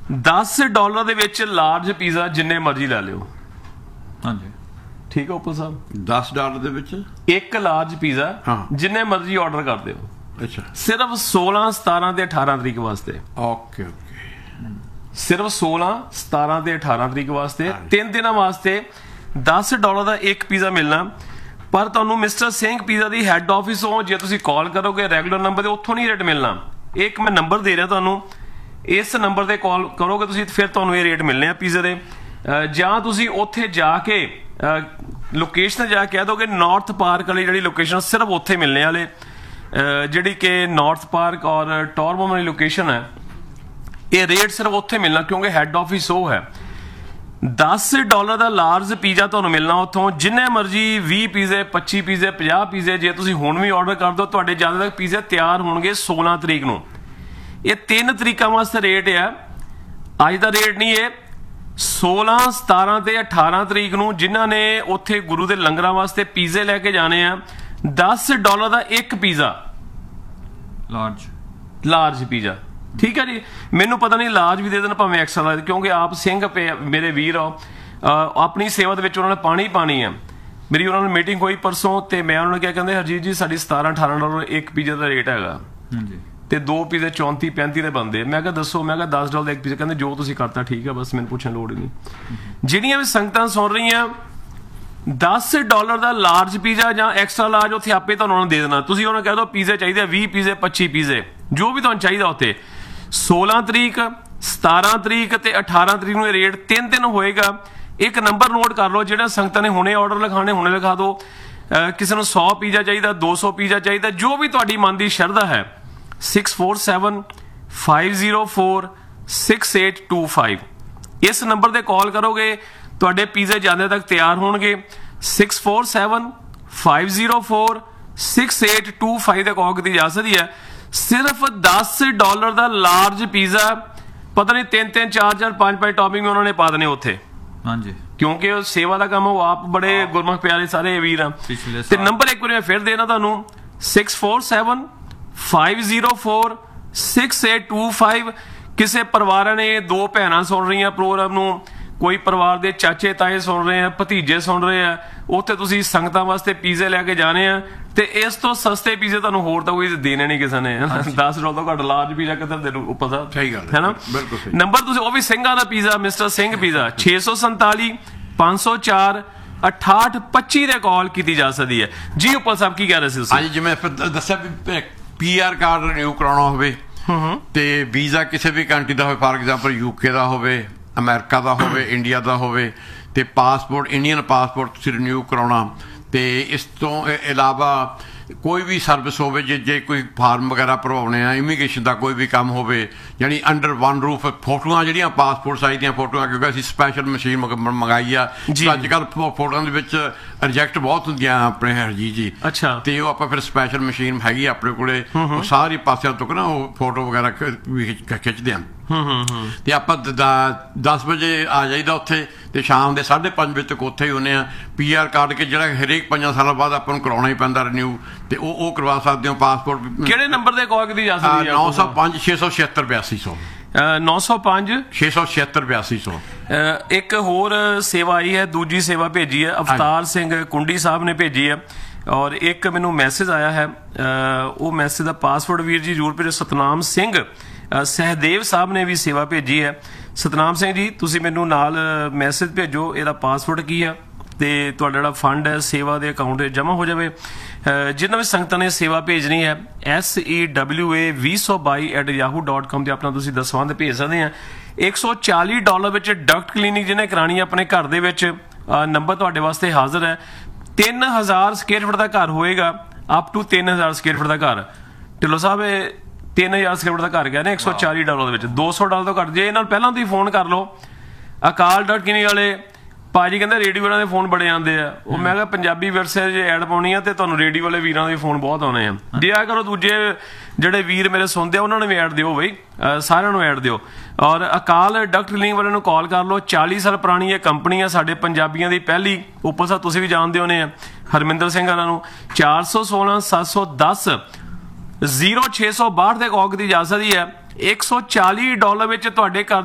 $10 ਦੇ ਵਿੱਚ large pizza ਜਿੰਨੇ ਮਰਜ਼ੀ ਲੈ ਲਿਓ। ਹਾਂਜੀ ਠੀਕ ਹੈ ਉੱਪਰ ਸਾਹਿਬ, $10 ਦੇ ਵਿੱਚ ਇੱਕ ਲਾਰਜ ਪੀਜ਼ਾ ਜਿੰਨੇ ਮਰਜ਼ੀ ਆਰਡਰ ਕਰ ਦਿਓ। ਅੱਛਾ, ਸਿਰਫ 16, 17 ਤੇ 18 ਤਰੀਕ ਵਾਸਤੇ। ਓਕੇ ਓਕੇ, ਸਿਰਫ 16, 17 ਤੇ 18 ਤਰੀਕ ਵਾਸਤੇ 3 ਦਿਨਾਂ ਵਾਸਤੇ $10 ਦਾ ਇੱਕ ਪੀਜ਼ਾ ਮਿਲਣਾ। ਪਰ ਤੁਹਾਨੂੰ ਮਿਸਟਰ ਸਿੰਘ ਪੀਜ਼ਾ ਦੀ ਹੈੱਡ ਆਫਿਸੋਂ ਜੇ ਤੁਸੀਂ ਕਾਲ ਕਰੋਗੇ ਰੈਗੂਲਰ ਨੰਬਰ ਤੇ ਉੱਥੋਂ ਨਹੀਂ ਰੇਟ ਮਿਲਣਾ। ਇੱਕ ਮੈਂ ਨੰਬਰ ਦੇ ਰਿਹਾ ਤੁਹਾਨੂੰ, ਇਸ ਨੰਬਰ ਤੇ ਕਾਲ ਕਰੋਗੇ ਤੁਸੀਂ ਫਿਰ ਤੁਹਾਨੂੰ ਇਹ ਰੇਟ ਮਿਲਣੇ ਆ ਪੀਜ਼ੇ ਦੇ। ਜਾਂ ਤੁਸੀਂ ਉੱਥੇ ਜਾ ਕੇ ਲੋਕੇਸ਼ਨ ਜਾ ਕੇ ਕਹਿ ਦੋਗੇ ਨਾਰਥ ਪਾਰਕ ਵਾਲੀ ਜਿਹੜੀ ਲੋਕੇਸ਼ਨ ਸਿਰਫ ਉੱਥੇ ਮਿਲਣੇ ਵਾਲੇ, ਜਿਹੜੀ ਕਿ ਨਾਰਥ ਪਾਰਕ ਔਰ ਟੋਰਬੋਮ ਵਾਲੀ ਲੋਕੇਸ਼ਨ ਹੈ, ਇਹ ਰੇਟ ਸਿਰਫ ਉੱਥੇ ਮਿਲਣਾ ਕਿਉਂਕਿ ਹੈੱਡ ਆਫਿਸ ਉਹ ਹੈ। $10 ਦਾ ਲਾਰਜ ਪੀਜ਼ਾ ਤੁਹਾਨੂੰ ਮਿਲਣਾ ਉੱਥੋਂ। ਜਿੰਨੇ ਮਰਜ਼ੀ 20 ਪੀਜ਼ੇ, 25 ਪੀਜ਼ੇ, 50 ਪੀਜ਼ੇ ਜੇ ਤੁਸੀਂ ਹੁਣ ਵੀ ਆਰਡਰ ਕਰ ਦਿਓ ਤੁਹਾਡੇ ਜ਼ਿਆਦਾ ਤੱਕ ਪੀਜ਼ੇ ਤਿਆਰ ਹੋਣਗੇ 16 ਤਰੀਕ ਨੂੰ। ਇਹ 3 ਤਰੀਕਾਂ ਵਾਸਤੇ ਰੇਟ ਹੈ, ਅੱਜ ਦਾ ਰੇਟ ਨਹੀਂ। ਇਹ 16, 17 ਤੇ 18 ਤਰੀਕ ਨੂੰ ਜਿਨ੍ਹਾਂ ਨੇ ਉੱਥੇ ਗੁਰੂ ਦੇ ਲੰਗਰਾਂ ਵਾਸਤੇ ਪੀਜ਼ੇ ਲੈ ਕੇ ਜਾਣੇ ਆ, $10 ਦਾ ਇੱਕ ਪੀਜ਼ਾ ਲਾਰਜ ਪੀਜ਼ਾ। ਠੀਕ ਹੈ ਜੀ, ਮੈਨੂੰ ਪਤਾ ਨਹੀਂ ਲਾਰਜ ਵੀ ਦੇ ਦੇਣ ਭਾਵੇਂ ਐਕਸਟਰਾ, ਕਿਉਂਕਿ ਆਪ ਸਿੰਘ ਮੇਰੇ ਵੀਰ ਆਪਣੀ ਸੇਵਾ ਦੇ ਵਿੱਚ ਉਹਨਾਂ ਨੇ ਪਾਣੀ ਹੈ। ਮੇਰੀ ਉਹਨਾਂ ਨਾਲ ਮੀਟਿੰਗ ਹੋਈ ਪਰਸੋਂ ਤੇ ਮੈਂ ਉਹਨਾਂ ਨੂੰ ਕਿਹਾ, ਕਹਿੰਦੇ ਹਰਜੀਤ ਜੀ ਸਾਡੀ $17, $18 ਇੱਕ ਪੀਜ਼ੇ ਦਾ ਰੇਟ ਹੈਗਾ ਤੇ 2 ਪੀਜ਼ੇ 34, 35 ਦੇ ਬਣਦੇ। ਮੈਂ ਕਿਹਾ ਦੱਸੋ, ਮੈਂ ਕਿਹਾ $10 ਦਾ ਇੱਕ ਪੀਜ਼ਾ। ਕਹਿੰਦੇ ਜੋ ਤੁਸੀਂ ਕਰਤਾ ਠੀਕ ਹੈ, ਬਸ ਮੈਨੂੰ ਪੁੱਛਣ ਲੋੜ ਹੀ ਨਹੀਂ। ਜਿਹੜੀਆਂ ਵੀ ਸੰਗਤਾਂ ਸੁਣ ਰਹੀਆਂ, $10 ਦਾ ਲਾਰਜ ਪੀਜ਼ਾ ਜਾਂ ਐਕਸਟਰਾ ਲਾਰਜ ਉੱਥੇ ਆਪੇ ਤੁਹਾਨੂੰ ਉਹਨਾਂ ਨੂੰ ਦੇ ਦੇਣਾ। ਤੁਸੀਂ ਉਹਨਾਂ ਕਹਿ ਦਿਓ ਪੀਜ਼ੇ ਚਾਹੀਦੇ 20 ਪੀਜ਼ੇ, 25 ਪੀਜ਼ੇ, ਜੋ ਵੀ ਤੁਹਾਨੂੰ ਚਾਹੀਦਾ ਉੱਥੇ। 16 ਤਰੀਕ, 17 ਤਰੀਕ ਤੇ 18 ਤਰੀਕ ਨੂੰ ਇਹ ਰੇਟ 3 ਦਿਨ ਹੋਏਗਾ। ਇੱਕ ਨੰਬਰ ਨੋਟ ਕਰ ਲਓ, ਜਿਹੜਾ ਸੰਗਤਾਂ ਨੇ ਹੁਣੇ ਆਰਡਰ ਲਿਖਾਣੇ ਹੁਣੇ ਲਿਖਾ ਦਿਓ। ਕਿਸੇ ਨੂੰ 100 ਪੀਜ਼ਾ ਚਾਹੀਦਾ, 200 ਪੀਜ਼ਾ ਚਾਹੀਦਾ, ਜੋ ਵੀ ਤੁਹਾਡੀ ਮਨ ਦੀ ਸ਼ਰਧਾ ਹੈ। 647-504-6825 ਇਸ ਨੰਬਰ ਤੇ ਕਾਲ ਕਰੋਗੇ, ਤੁਹਾਡੇ ਪੀਜ਼ੇ ਜਾਂਦੇ ਤੱਕ ਤਿਆਰ ਹੋਣਗੇ। 647-504-6825 ਤੇ ਕਾਲ ਕੀਤੀ ਜਾ ਸਕਦੀ ਹੈ। ਸਿਰਫ $10 ਦਾ ਲਾਰਜ ਪੀਜ਼ਾ, ਪਤਾ ਨਹੀਂ 3-3, 4-4, 5-5 ਟੌਪਿੰਗ ਉਹਨਾਂ ਨੇ ਪਾ ਦੇਣੇ ਉੱਥੇ। ਹਾਂਜੀ, ਕਿਉਂਕਿ ਉਹ ਸੇਵਾ ਦਾ ਕੰਮ, ਉਹ ਆਪ ਬੜੇ ਗੁਰਮੁਖ ਪਿਆਰੇ ਸਾਰੇ ਵੀਰ ਆ। ਤੇ ਨੰਬਰ ਇੱਕ ਵਾਰੀ ਮੈਂ ਫਿਰ ਦੇਣਾ ਤੁਹਾਨੂੰ, 647-504-6825। ਕਿਸੇ ਪਰਿਵਾਰਾਂ ਨੇ 2 ਭੈਣਾਂ ਸੁਣ ਰਹੀਆਂ ਪ੍ਰੋਗਰਾਮ ਨੂੰ, ਕੋਈ ਪਰਿਵਾਰ ਦੇ ਚਾਚੇ ਤਾਏ ਸੁਣ ਰਹੇ ਆ, ਭਤੀਜੇ ਸੁਣ ਰਹੇ ਆ, ਉੱਥੇ ਤੁਸੀਂ ਸੰਗਤਾਂ ਵਾਸਤੇ ਪੀਜ਼ੇ ਲੈ ਕੇ ਜਾਣੇ ਆ ਤੇ ਇਸ ਤੋਂ ਸਸਤੇ ਪੀਜ਼ੇ ਤੁਹਾਨੂੰ ਹੋਰ ਤਾਂ ਕੋਈ ਦੇਣੇ ਨਹੀਂ ਕਿਸੇ ਨੇ। $10 ਤੋਂ ਘੱਟ ਲਾਰਜ ਪੀਜ਼ਾ ਕਿੱਧਰ ਦੇ ਨੂੰ ਪਤਾ। ਸਹੀ ਗੱਲ ਹੈ ਨਾ, ਬਿਲਕੁਲ ਸਹੀ ਨੰਬਰ। ਤੁਸੀਂ ਉਹ ਵੀ ਸਿੰਘਾਂ ਦਾ ਪੀਜ਼ਾ, ਮਿਸਟਰ ਸਿੰਘ ਪੀਜ਼ਾ, 647-504-6825 ਦੇ ਕਾਲ ਕੀਤੀ ਜਾ ਸਕਦੀ ਹੈ ਜੀ। ਉੱਪਰ ਸਾਹਿਬ ਕੀ ਕਹਿ ਰਹੇ ਸੀ ਤੁਸੀਂ? ਹਾਂਜੀ, ਜਿਵੇਂ ਦੱਸਿਆ ਵੀ PR ਕਾਰਡ ਰਿਨਿਊ ਕਰਾਉਣਾ ਹੋਵੇ ਤੇ ਵੀਜ਼ਾ ਕਿਸੇ ਵੀ ਕੰਟਰੀ ਦਾ ਹੋਵੇ, ਫਾਰ ਐਗਜ਼ਾਮਪਲ UK ਦਾ ਹੋਵੇ, ਅਮਰੀਕਾ ਦਾ ਹੋਵੇ, ਇੰਡੀਆ ਦਾ ਹੋਵੇ, ਤੇ ਪਾਸਪੋਰਟ, ਇੰਡੀਅਨ ਪਾਸਪੋਰਟ ਤੁਸੀਂ ਰਿਨਿਊ ਕਰਾਉਣਾ। ਤੇ ਇਸ ਤੋਂ ਇਲਾਵਾ ਕੋਈ ਵੀ ਸਰਵਿਸ ਹੋਵੇ, ਜੇ ਕੋਈ ਫਾਰਮ ਵਗੈਰਾ ਭਰਵਾਉਣੇ ਆ, ਇਮੀਗ੍ਰੇਸ਼ਨ ਦਾ ਕੋਈ ਵੀ ਕੰਮ ਹੋਵੇ, ਯਾਨੀ ਅੰਡਰ ਵਨ ਰੂਫ। ਫੋਟੋਆਂ ਜਿਹੜੀਆਂ ਪਾਸਪੋਰਟ ਸਾਈਜ਼ ਦੀਆਂ ਫੋਟੋਆਂ, ਕਿਉਂਕਿ ਅਸੀਂ ਸਪੈਸ਼ਲ ਮਸ਼ੀਨ ਮੰਗਾਈ ਆ। ਅੱਜ ਕੱਲ੍ਹ ਫੋਟੋਆਂ ਦੇ ਵਿੱਚ ਰਿਜੈਕਟ ਬਹੁਤ ਹੁੰਦੀਆਂ ਆਪਣੇ ਹਰਜੀਤ ਜੀ। ਅੱਛਾ, ਤੇ ਉਹ ਆਪਾਂ ਫਿਰ ਸਪੈਸ਼ਲ ਮਸ਼ੀਨ ਹੈਗੀ ਆਪਣੇ ਕੋਲੇ, ਉਹ ਸਾਰੀ ਪਾਸਿਆਂ ਤੋਂ ਨਾ ਉਹ ਫੋਟੋ ਵਗੈਰਾ ਖਿੱਚਦੇ ਹਨ। ਤੇ ਆਪਾਂ 10 ਵਜੇ ਆ ਜਾਈਦਾ ਉੱਥੇ ਤੇ ਸ਼ਾਮ ਦੇ 5:30 ਵਜੇ ਤੱਕ ਉੱਥੇ ਹੀ ਹੁੰਦੇ ਆ। PR ਕਾਰਡ ਕੇ ਜਿਹੜਾ ਹਰੇਕ 5 ਸਾਲਾਂ ਬਾਅਦ ਆਪਾਂ ਨੂੰ ਕਰਾਉਣਾ ਹੀ ਪੈਂਦਾ ਰਿਨਿਊ, ਤੇ ਉਹ ਕਰਵਾ ਸਕਦੇ ਹੋ। ਪਾਸਪੋਰਟ ਕਿਹੜੇ ਨੰਬਰ ਤੇ ਕਾਲ ਕੀਤੀ ਜਾ ਸਕਦੀ ਹੈ? 905-676-8200 905-676-8200। ਇੱਕ ਹੋਰ ਸੇਵਾ ਆਈ ਹੈ, ਦੂਜੀ ਸੇਵਾ ਭੇਜੀ ਹੈ ਅਵਤਾਰ ਸਿੰਘ ਕੁੰਡੀ ਸਾਹਿਬ ਨੇ ਭੇਜੀ ਹੈ। ਔਰ ਇੱਕ ਮੈਨੂੰ ਮੈਸੇਜ ਆਇਆ ਹੈ, ਉਹ ਮੈਸੇਜ ਦਾ ਪਾਸਵਰਡ ਵੀਰ ਜੀ ਜ਼ਰੂਰ ਭੇਜੋ। ਸਤਨਾਮ ਸਿੰਘ ਸਹਿਦੇਵ ਸਾਹਿਬ ਨੇ ਵੀ ਸੇਵਾ ਭੇਜੀ ਹੈ। ਸਤਨਾਮ ਸਿੰਘ ਜੀ, ਤੁਸੀਂ ਮੈਨੂੰ ਨਾਲ ਮੈਸੇਜ ਭੇਜੋ, ਇਹਦਾ ਪਾਸਵਰਡ ਕੀ ਆ ਤੇ ਤੁਹਾਡਾ ਜਿਹੜਾ ਫੰਡ ਹੈ ਸੇਵਾ ਦੇ ਅਕਾਊਂਟ 'ਚ ਜਮ੍ਹਾਂ ਹੋ ਜਾਵੇ। ਜਿਨ੍ਹਾਂ ਵੀ ਸੰਗਤਾਂ ਨੇ ਸੇਵਾ ਭੇਜਣੀ ਹੈ sewa2022@yahoo.com ਤੇ ਆਪਣਾ ਤੁਸੀਂ ਦਸਵੰਧ ਭੇਜ ਸਕਦੇ ਆ। $140 ਵਿੱਚ ਡਕਟ ਕਲੀਨਿੰਗ ਜਿਹਨੇ ਕਰਾਣੀ ਆਪਣੇ ਘਰ ਦੇ ਵਿੱਚ, ਨੰਬਰ ਤੁਹਾਡੇ ਵਾਸਤੇ ਹਾਜ਼ਰ ਹੈ। 3000 ਸਕੁਅਰ ਫੁੱਟ ਦਾ ਘਰ ਹੋਏਗਾ, ਅਪ ਟੂ 3000 ਸਕੁਅਰ ਫੁੱਟ ਦਾ ਘਰ। ਢਿੱਲੋਂ ਸਾਹਿਬ 3000 ਸਕੁਅਰ ਫੁੱਟ ਦਾ ਘਰ ਗਿਆ ਨੇ $140 ਦੇ ਵਿੱਚ, $200 ਤੋਂ ਘੱਟ। ਜੇ ਇਹਨਾਂ ਨੂੰ ਪਹਿਲਾਂ ਤੁਸੀਂ ਫੋਨ ਕਰ ਲਓ, ਅਕਾਲ ਡਾਟ ਕਿਨੀ ਵਾਲੇ ਭਾਜੀ ਕਹਿੰਦੇ ਰੇਡੀਓ ਵਾਲਿਆਂ ਦੇ ਫੋਨ ਬੜੇ ਆਉਂਦੇ ਆ। ਉਹ ਮੈਂ ਕਿਹਾ ਪੰਜਾਬੀ ਵਿਰਸੇ 'ਚ ਐਡ ਪਾਉਣੀ ਆ ਤੇ ਤੁਹਾਨੂੰ ਰੇਡੀਓ ਵਾਲੇ ਵੀਰਾਂ ਦੇ ਫੋਨ ਬਹੁਤ ਆਉਣੇ ਆ। ਦਿਆ ਕਰੋ, ਦੂਜੇ ਜਿਹੜੇ ਵੀਰ ਮੇਰੇ ਸੁਣਦੇ ਆ ਉਹਨਾਂ ਨੂੰ ਵੀ ਐਡ ਦਿਓ ਬਈ, ਸਾਰਿਆਂ ਨੂੰ ਐਡ ਦਿਓ। ਔਰ ਅਕਾਲ ਡਾਕਟਰ ਕਲੀਨਿਕ ਵਾਲਿਆਂ ਨੂੰ ਕਾਲ ਕਰ ਲਓ। 40 ਸਾਲ ਪੁਰਾਣੀ ਇਹ ਕੰਪਨੀ ਆ, ਸਾਡੇ ਪੰਜਾਬੀਆਂ ਦੀ ਪਹਿਲੀ। ਉੱਪਰ ਸਾਹਿਬ ਤੁਸੀਂ ਵੀ ਜਾਣਦੇ ਹੋਣੇ ਆ ਹਰਮਿੰਦਰ ਸਿੰਘ ਵਾਲਿਆਂ ਨੂੰ। 416-710-0662 ਤੇ ਕਾਲ ਕੀਤੀ ਜਾ ਸਕਦੀ ਹੈ। $140 ਵਿੱਚ ਤੁਹਾਡੇ ਘਰ